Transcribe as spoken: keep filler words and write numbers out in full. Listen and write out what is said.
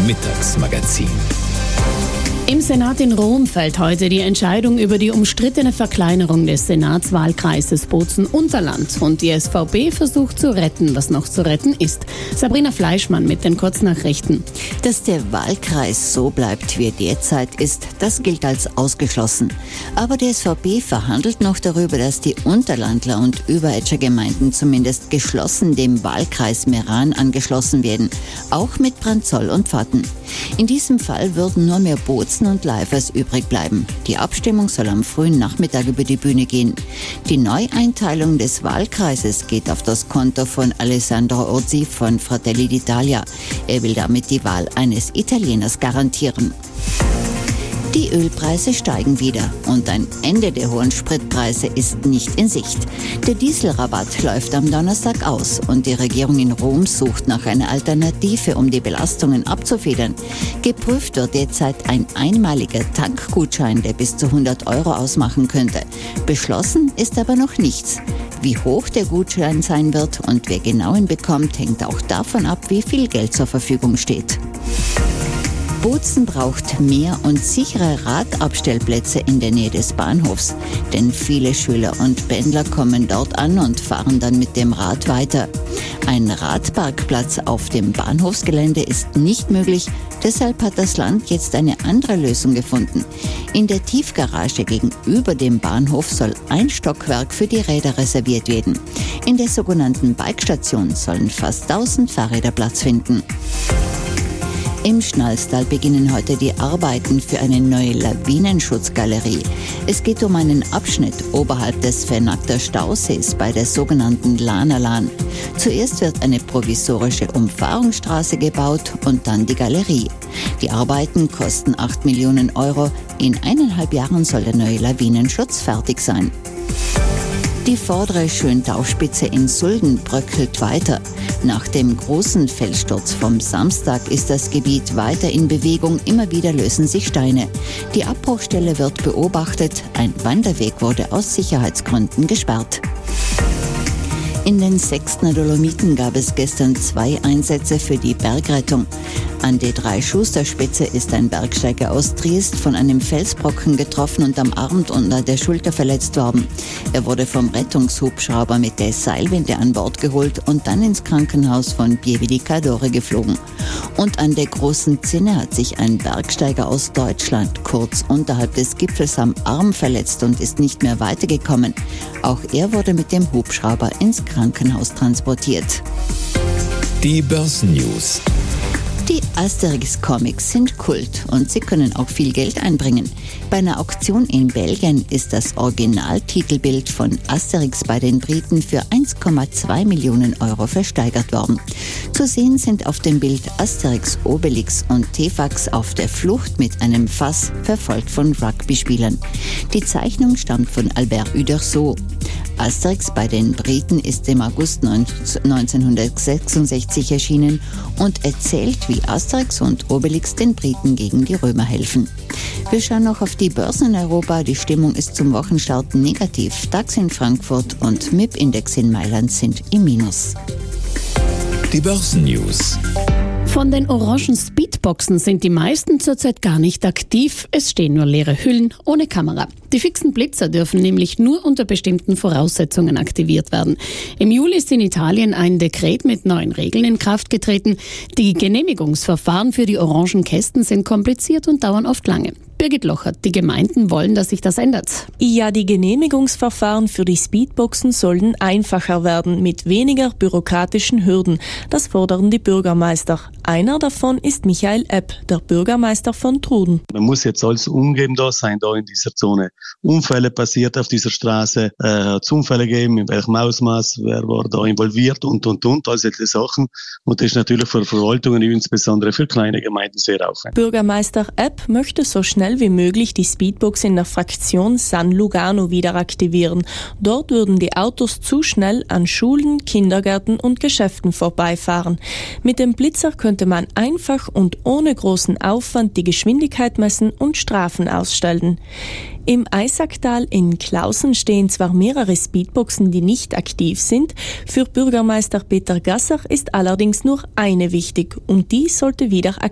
Mittagsmagazin. Im Senat in Rom fällt heute die Entscheidung über die umstrittene Verkleinerung des Senatswahlkreises Bozen-Unterland. Und die S V B versucht zu retten, was noch zu retten ist. Sabrina Fleischmann mit den Kurznachrichten. Dass der Wahlkreis so bleibt, wie er derzeit ist, das gilt als ausgeschlossen. Aber die S V B verhandelt noch darüber, dass die Unterlandler und Überetscher Gemeinden zumindest geschlossen dem Wahlkreis Meran angeschlossen werden, auch mit Branzoll und Pfatten. In diesem Fall würden nur mehr Bozen und Leifers übrig bleiben. Die Abstimmung soll am frühen Nachmittag über die Bühne gehen. Die Neueinteilung des Wahlkreises geht auf das Konto von Alessandro Orsi von Fratelli d'Italia. Er will damit die Wahl eines Italieners garantieren. Die Ölpreise steigen wieder und ein Ende der hohen Spritpreise ist nicht in Sicht. Der Dieselrabatt läuft am Donnerstag aus und die Regierung in Rom sucht nach einer Alternative, um die Belastungen abzufedern. Geprüft wird derzeit ein einmaliger Tankgutschein, der bis zu hundert Euro ausmachen könnte. Beschlossen ist aber noch nichts. Wie hoch der Gutschein sein wird und wer genau ihn bekommt, hängt auch davon ab, wie viel Geld zur Verfügung steht. Bozen braucht mehr und sichere Radabstellplätze in der Nähe des Bahnhofs, denn viele Schüler und Pendler kommen dort an und fahren dann mit dem Rad weiter. Ein Radparkplatz auf dem Bahnhofsgelände ist nicht möglich, deshalb hat das Land jetzt eine andere Lösung gefunden. In der Tiefgarage gegenüber dem Bahnhof soll ein Stockwerk für die Räder reserviert werden. In der sogenannten Bikestation sollen fast tausend Fahrräder Platz finden. Im Schnalstal beginnen heute die Arbeiten für eine neue Lawinenschutzgalerie. Es geht um einen Abschnitt oberhalb des Vernagter Stausees bei der sogenannten Lanalan. Zuerst wird eine provisorische Umfahrungsstraße gebaut und dann die Galerie. Die Arbeiten kosten acht Millionen Euro. In eineinhalb Jahren soll der neue Lawinenschutz fertig sein. Die vordere Schöntauspitze in Sulden bröckelt weiter. Nach dem großen Felssturz vom Samstag ist das Gebiet weiter in Bewegung. Immer wieder lösen sich Steine. Die Abbruchstelle wird beobachtet. Ein Wanderweg wurde aus Sicherheitsgründen gesperrt. In den Sechstner Dolomiten gab es gestern zwei Einsätze für die Bergrettung. An der Drei-Schuster-Spitze ist ein Bergsteiger aus Triest von einem Felsbrocken getroffen und am Arm unter der Schulter verletzt worden. Er wurde vom Rettungshubschrauber mit der Seilwinde an Bord geholt und dann ins Krankenhaus von Pieve di Cadore geflogen. Und an der Großen Zinne hat sich ein Bergsteiger aus Deutschland kurz unterhalb des Gipfels am Arm verletzt und ist nicht mehr weitergekommen. Auch er wurde mit dem Hubschrauber ins Krankenhaus transportiert. Die Börsennews. Die Asterix-Comics sind Kult und sie können auch viel Geld einbringen. Bei einer Auktion in Belgien ist das Originaltitelbild von Asterix bei den Briten für eins Komma zwei Millionen Euro versteigert worden. Zu sehen sind auf dem Bild Asterix, Obelix und Tefax auf der Flucht mit einem Fass, verfolgt von Rugby-Spielern. Die Zeichnung stammt von Albert Uderzo. Asterix bei den Briten ist im August neunzehnhundertsechsundsechzig erschienen und erzählt, wie Asterix und Obelix den Briten gegen die Römer helfen. Wir schauen noch auf die Börsen in Europa. Die Stimmung ist zum Wochenstart negativ. DAX in Frankfurt und M I P-Index in Mailand sind im Minus. Die Börsennews. Von den orangen Speedboxen sind die meisten zurzeit gar nicht aktiv. Es stehen nur leere Hüllen ohne Kamera. Die fixen Blitzer dürfen nämlich nur unter bestimmten Voraussetzungen aktiviert werden. Im Juli ist in Italien ein Dekret mit neuen Regeln in Kraft getreten. Die Genehmigungsverfahren für die orangen Kästen sind kompliziert und dauern oft lange. Birgit Lochert, die Gemeinden wollen, dass sich das ändert. Ja, die Genehmigungsverfahren für die Speedboxen sollen einfacher werden, mit weniger bürokratischen Hürden. Das fordern die Bürgermeister. Einer davon ist Michael Epp, der Bürgermeister von Truden. Man muss jetzt alles umgeben da sein, da in dieser Zone. Unfälle passiert auf dieser Straße, äh, hat es Unfälle gegeben, in welchem Ausmaß, wer war da involviert und, und, und, all solche Sachen. Und das ist natürlich für Verwaltungen, insbesondere für kleine Gemeinden, sehr aufwendig. Bürgermeister Epp möchte so schnell wie möglich die Speedbox in der Fraktion San Lugano wieder aktivieren. Dort würden die Autos zu schnell an Schulen, Kindergärten und Geschäften vorbeifahren. Mit dem Blitzer könnte man einfach und ohne großen Aufwand die Geschwindigkeit messen und Strafen ausstellen. Im Eisacktal in Klausen stehen zwar mehrere Speedboxen, die nicht aktiv sind. Für Bürgermeister Peter Gasser ist allerdings nur eine wichtig und die sollte wieder aktiv